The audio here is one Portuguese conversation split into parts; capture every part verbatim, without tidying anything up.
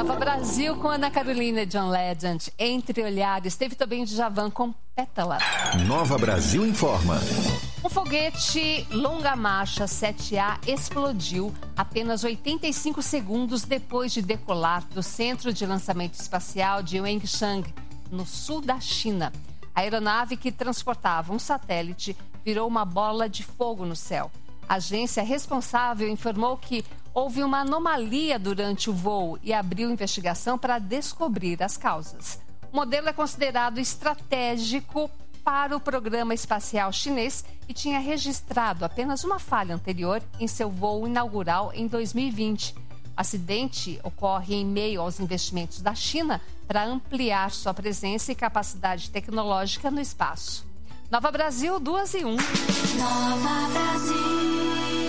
Nova Brasil com Ana Carolina e John Legend. Entre Olhares, teve também Djavan com Pétala. Nova Brasil informa. Um foguete longa marcha sete A explodiu apenas oitenta e cinco segundos depois de decolar do Centro de Lançamento Espacial de Wenchang, no sul da China. A aeronave que transportava um satélite virou uma bola de fogo no céu. A agência responsável informou que houve uma anomalia durante o voo e abriu investigação para descobrir as causas. O modelo é considerado estratégico para o programa espacial chinês e tinha registrado apenas uma falha anterior em seu voo inaugural em dois mil e vinte. O acidente ocorre em meio aos investimentos da China para ampliar sua presença e capacidade tecnológica no espaço. Nova Brasil, duas e um. Nova Brasil.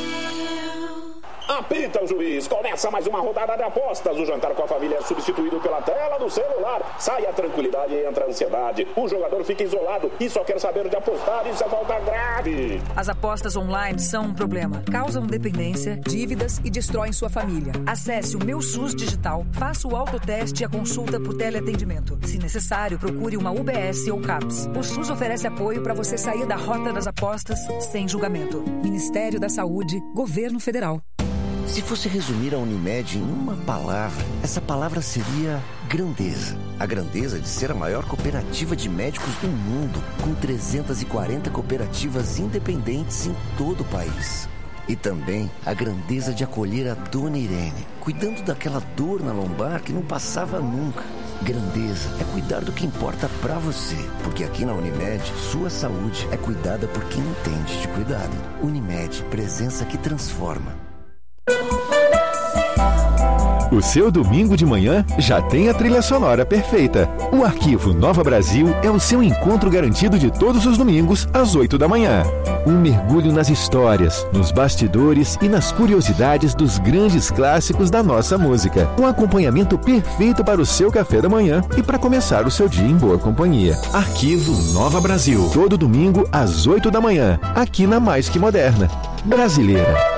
Apita o juiz, começa mais uma rodada de apostas. O jantar com a família é substituído pela tela do celular. Sai a tranquilidade e entra a ansiedade. O jogador fica isolado e só quer saber de apostar. Isso é falta grave. As apostas online são um problema. Causam dependência, dívidas e destroem sua família. Acesse o Meu SUS Digital, faça o autoteste e a consulta por teleatendimento. Se necessário, procure uma U B S ou CAPS. O SUS oferece apoio para você sair da rota das apostas sem julgamento. Ministério da Saúde, Governo Federal. Se fosse resumir a Unimed em uma palavra, essa palavra seria grandeza. A grandeza de ser a maior cooperativa de médicos do mundo, com trezentas e quarenta cooperativas independentes em todo o país. E também a grandeza de acolher a Dona Irene, cuidando daquela dor na lombar que não passava nunca. Grandeza é cuidar do que importa pra você, porque aqui na Unimed, sua saúde é cuidada por quem entende de cuidado. Unimed, presença que transforma. O seu domingo de manhã já tem a trilha sonora perfeita. O Arquivo Nova Brasil é o seu encontro garantido de todos os domingos, às oito da manhã. Um mergulho nas histórias, nos bastidores e nas curiosidades dos grandes clássicos da nossa música. Um acompanhamento perfeito para o seu café da manhã e para começar o seu dia em boa companhia. Arquivo Nova Brasil. Todo domingo, às oito da manhã, aqui na Mais Que Moderna. Brasileira.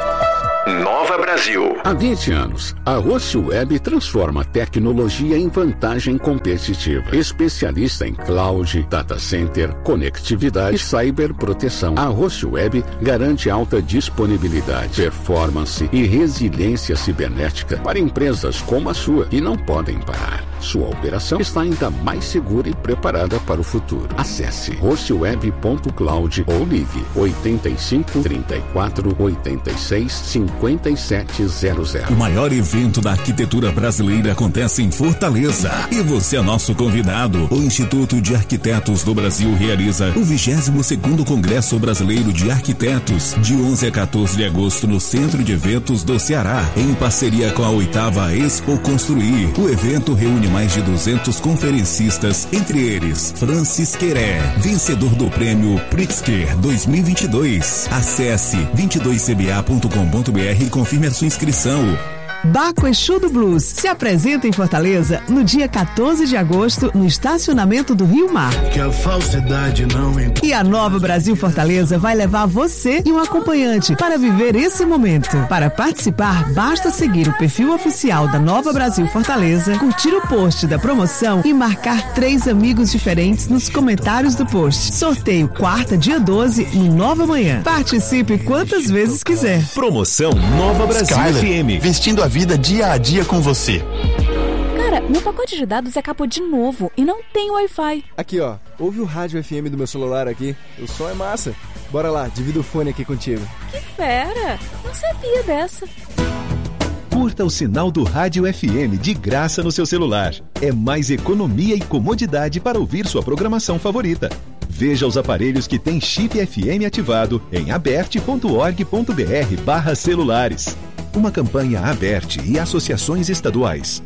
Nova Brasil. Há vinte anos, a Rocio Web transforma a tecnologia em vantagem competitiva. Especialista em cloud, data center, conectividade e cyberproteção. A Rocio Web garante alta disponibilidade, performance e resiliência cibernética para empresas como a sua, que não podem parar. Sua operação está ainda mais segura e preparada para o futuro. Acesse rocioweb ponto cloud ou ligue oito cinco, três quatro, oito seis, cinco sete zero zero. O maior evento da arquitetura brasileira acontece em Fortaleza e você é nosso convidado. O Instituto de Arquitetos do Brasil realiza o vigésimo segundo Congresso Brasileiro de Arquitetos, de onze a quatorze de agosto no Centro de Eventos do Ceará, em parceria com a oitava Expo Construir. O evento reúne mais de duzentos conferencistas, entre eles Francis Queré, vencedor do prêmio Pritzker dois mil e vinte e dois. Acesse vinte e dois c b a ponto com ponto b r e confirme a sua inscrição. Baco Exu do Blues se apresenta em Fortaleza no dia quatorze de agosto no estacionamento do Rio Mar. Que a falsidade não E a Nova Brasil Fortaleza vai levar você e um acompanhante para viver esse momento. Para participar, basta seguir o perfil oficial da Nova Brasil Fortaleza, curtir o post da promoção e marcar três amigos diferentes nos comentários do post. Sorteio quarta, dia doze, no Nova Manhã. Participe quantas vezes quiser. Promoção Nova Brasil Skyler, F M. Vestindo a vida dia a dia com você. Cara, meu pacote de dados acabou de novo e não tem Wi-Fi. Aqui, ó. Ouve o rádio F M do meu celular aqui. O som é massa. Bora lá, divida o fone aqui contigo. Que fera! Não sabia dessa. Curta o sinal do Rádio F M de graça no seu celular. É mais economia e comodidade para ouvir sua programação favorita. Veja os aparelhos que têm chip F M ativado em aberte ponto org ponto b r barra celulares. Uma campanha Aberte e associações estaduais.